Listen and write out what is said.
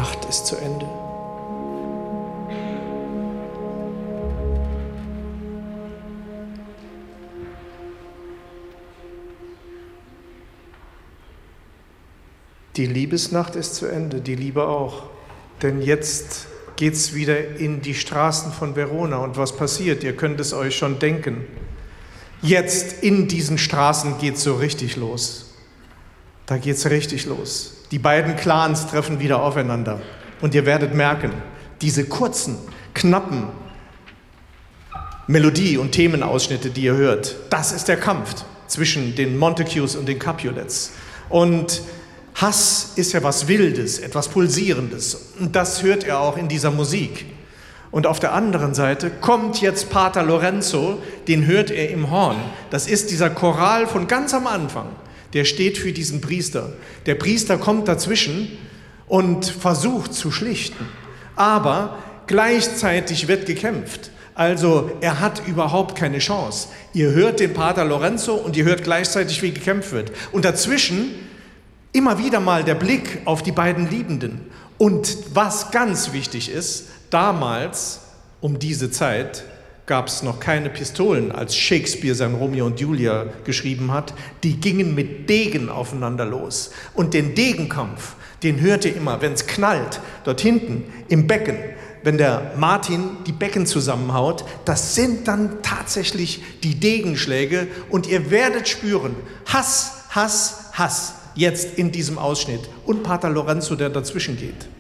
Nacht ist zu Ende. Die Liebesnacht ist zu Ende, die Liebe auch. Denn jetzt geht's wieder in die Straßen von Verona. Und was passiert? Ihr könnt es euch schon denken. Jetzt in diesen Straßen geht's so richtig los. Da geht's richtig los. Die beiden Clans treffen wieder aufeinander. Und ihr werdet merken, diese kurzen, knappen Melodie- und Themenausschnitte, die ihr hört, das ist der Kampf zwischen den Montagues und den Capulets. Und Hass ist ja was Wildes, etwas Pulsierendes. Und das hört er auch in dieser Musik. Und auf der anderen Seite kommt jetzt Pater Lorenzo, den hört er im Horn. Das ist dieser Choral von ganz am Anfang. Der steht für diesen Priester. Der Priester kommt dazwischen und versucht zu schlichten. Aber gleichzeitig wird gekämpft. Also er hat überhaupt keine Chance. Ihr hört den Pater Lorenzo und ihr hört gleichzeitig, wie gekämpft wird. Und dazwischen immer wieder mal der Blick auf die beiden Liebenden. Und was ganz wichtig ist, damals, um diese Zeit, gab es noch keine Pistolen, als Shakespeare sein Romeo und Julia geschrieben hat. Die gingen mit Degen aufeinander los. Und den Degenkampf, den hört ihr immer, wenn es knallt, dort hinten im Becken, wenn der Martin die Becken zusammenhaut, das sind dann tatsächlich die Degenschläge. Und ihr werdet spüren, Hass, Hass, Hass. Jetzt in diesem Ausschnitt. Und Pater Lorenzo, der dazwischen geht.